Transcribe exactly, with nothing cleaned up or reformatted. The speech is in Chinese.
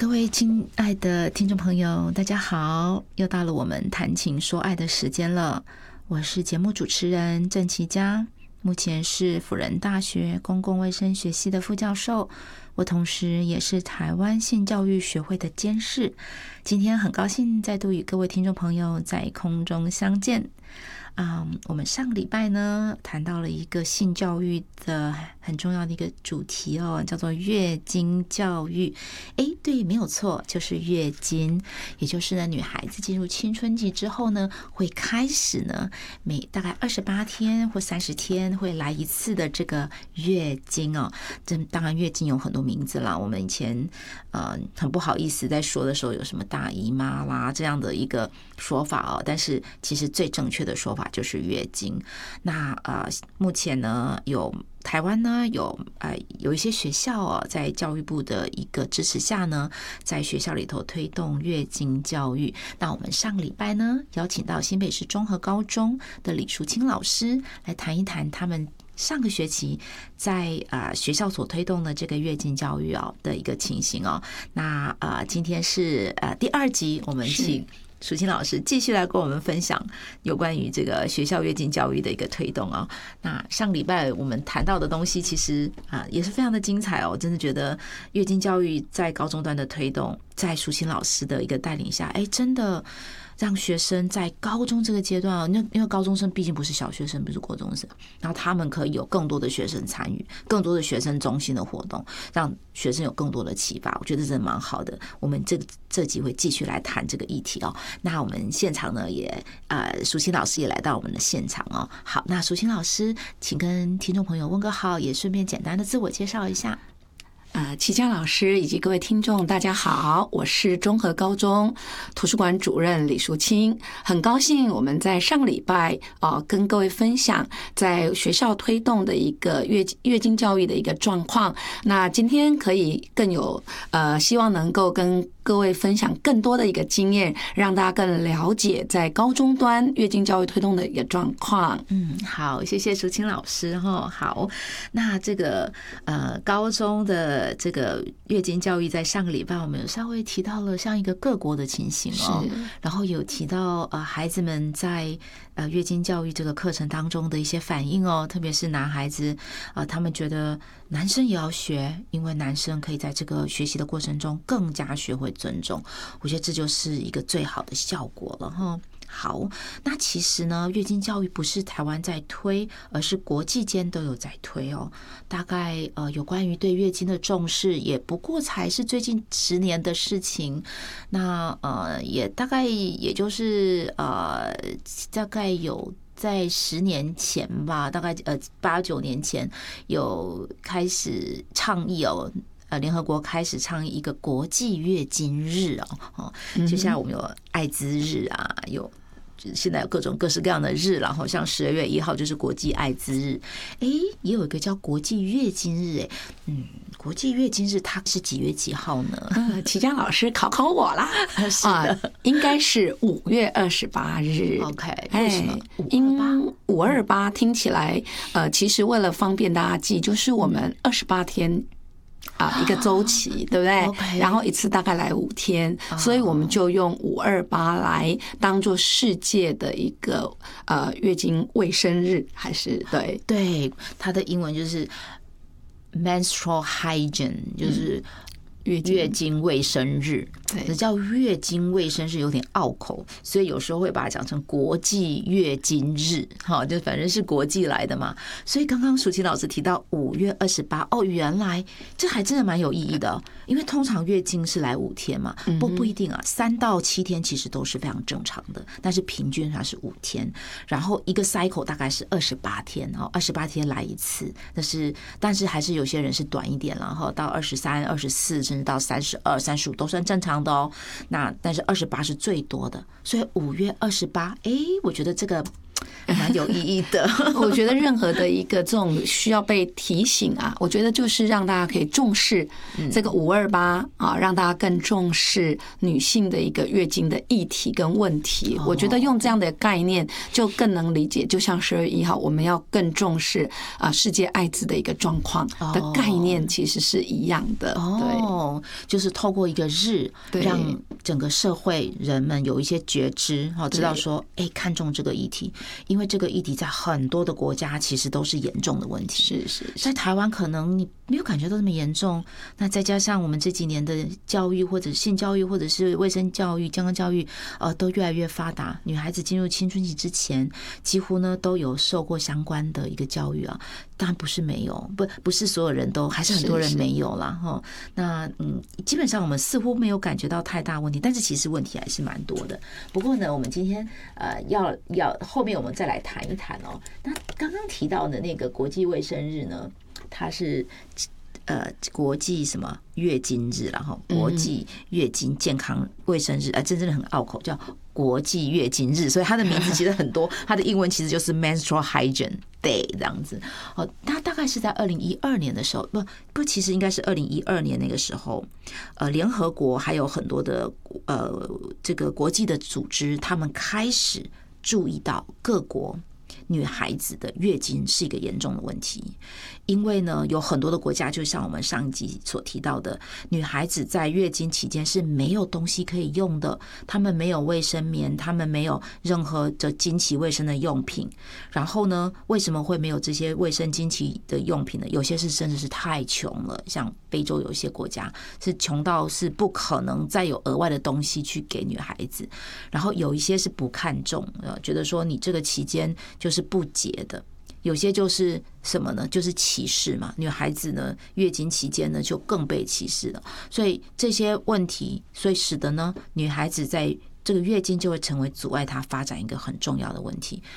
各位亲爱的听众朋友，大家好，又到了我们谈情说爱的时间了。我是节目主持人郑琪佳，目前是辅仁大学公共卫生学系的副教授，我同时也是台湾性教育学会的监事。今天很高兴再度与各位听众朋友在空中相见。嗯，我们上个礼拜呢谈到了一个性教育的很重要的一个主题哦，叫做月经教育。诶，对，没有错，就是月经，也就是呢女孩子进入青春期之后呢，会开始呢每大概二十八天或三十天会来一次的这个月经哦。这当然月经有很多名字啦，我们以前呃很不好意思在说的时候有什么大姨妈啦这样的一个说法哦，但是其实最正确的说法就是月经。那呃，目前呢，有台湾呢有呃有一些学校哦，在教育部的一个支持下呢，在学校里头推动月经教育。那我们上个礼拜呢，邀请到新北市中和高中的李淑清老师来谈一谈他们上个学期在呃学校所推动的这个月经教育哦的一个情形哦。那呃今天是呃第二集，我们请淑清老师继续来跟我们分享有关于这个学校月经教育的一个推动啊。那上礼拜我们谈到的东西其实啊也是非常的精彩哦，我真的觉得月经教育在高中端的推动，在淑清老师的一个带领下，哎，真的让学生在高中这个阶段啊，因为高中生毕竟不是小学生，不是国中生，然后他们可以有更多的学生参与，更多的学生中心的活动，让学生有更多的启发，我觉得真的蛮好的。我们这这集会继续来谈这个议题哦。那我们现场呢也呃，淑清老师也来到我们的现场哦。好，那淑清老师，请跟听众朋友问个好，也顺便简单的自我介绍一下。 呃，齐佳老师以及各位听众，大家好，我是中和高中图书馆主任李淑清，很高兴我们在上个礼拜呃跟各位分享在学校推动的一个月月经教育的一个状况。那今天可以更有呃，希望能够跟各位分享更多的一个经验，让大家更了解在高中端月经教育推动的一个状况。 嗯，好，谢谢淑清老师哈。好，那这个呃高中的这个月经教育，在上个礼拜我们有稍微提到了像一个各国的情形哦，然后有提到呃孩子们在呃月经教育这个课程当中的一些反应哦，特别是男孩子呃他们觉得男生也要学，因为男生可以在这个学习的过程中更加学会尊重，我觉得这就是一个最好的效果了哈。好，那其实呢，月经教育不是台湾在推，而是国际间都有在推哦。大概呃，有关于对月经的重视，也不过才是最近十年的事情。那呃，也大概也就是呃，大概有在十年前吧，大概呃八九年前有开始倡议哦。呃，联合国开始倡议一个国际月经日哦，哦，就像我们有艾滋日啊，有现在有各种各式各样的日，然后像十二月一号就是国际艾滋日，哎，也有一个叫国际月经日，哎，嗯，国际月经日它是几月几号呢？ 呃，齐佳老师考考我啦， 是的， 啊，应该是五月二十八日。 OK， 为什么？ 因五二八听起来，呃，其实为了方便大家记，就是我们二十八天。啊，一个周期，对不对？ Okay. 然后一次大概来五天，所以我们就用五二八来当做世界的一个呃月经卫生日，还是对对，它的英文就是 menstrual hygiene， 就是。月经卫生日，这叫月经卫生日有点拗口，所以有时候会把它讲成国际月经日，哈，就反正是国际来的嘛。所以刚刚淑清老师提到五月二十八，哦，原来这还真的蛮有意义的，因为通常月经是来五天嘛，不不一定啊，三到七天其实都是非常正常的，但是平均它是五天，然后一个 cycle 大概是二十八天，哦，二十八天来一次，但是但是还是有些人是短一点，然后到二十三、二十四。甚至到三十二、三十五都算正常的哦。那但是二十八是最多的，所以五月二十八，哎，我觉得这个蛮有意义的。 我觉得任何的一个这种需要被提醒啊，我觉得就是让大家可以重视这个五二八啊，让大家更重视女性的一个月经的议题跟问题。我觉得用这样的概念就更能理解，就像十二月一号我们要更重视啊世界艾滋的一个状况的概念，其实是一样的。 哦，就是透过一个日，让整个社会人们有一些觉知，知道说，哎，看重这个议题，因为这个议题在很多的国家其实都是严重的问题。 是是， 在台湾可能你没有感觉到那么严重，那再加上我们这几年的教育，或者性教育，或者是卫生教育、健康教育，呃，都越来越发达。女孩子进入青春期之前，几乎呢都有受过相关的一个教育啊。当然不是没有，不不是所有人都，还是很多人没有啦哈。那嗯，基本上我们似乎没有感觉到太大问题，但是其实问题还是蛮多的。不过呢，我们今天呃要要后面我们再来谈一谈哦。那刚刚提到的那个国际卫生日呢，它是呃国际什么月经日，然后国际月经健康卫生日，啊，真正的很拗口，叫国际月经日，所以它的名字其实很多，它的英文其实就是 Menstrual Hygiene Day 这样子。哦，它大概是在二零一二年的时候，不不，其实应该是二零一二年那个时候，呃，联合国还有很多的呃这个国际的组织，他们开始注意到各国女孩子的月经是一个严重的问题。因为呢，有很多的国家，就像我们上一集所提到的，女孩子在月经期间是没有东西可以用的，她们没有卫生棉，她们没有任何的经期卫生的用品。然后呢，为什么会没有这些卫生经期的用品呢？有些是真的是太穷了，像非洲有一些国家是穷到是不可能再有额外的东西去给女孩子。然后有一些是不看重，呃，觉得说你这个期间就是不洁的。有些就是什么呢？就是歧视嘛。女孩子呢，月经期间呢就更被歧视了。所以这些问题，所以使得呢，女孩子在这个月经就会成为阻碍她发展一个很重要的问题。